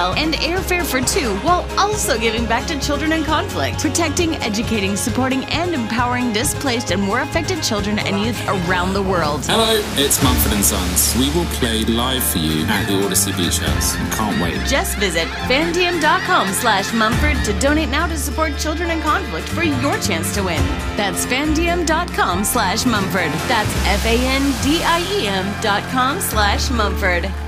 hotel and airfare for two, while also giving back to children in conflict, protecting, educating, supporting, and empowering displaced and war affected children and youth around the world. Hello, it's Mumford & Sons. We will play live for you at the Odyssey Beach House. Can't wait. Just visit fandiem.com/Mumford to donate now to support children in conflict for your chance to win. That's fandiem.com/Mumford. That's FANDIEM.com/Mumford.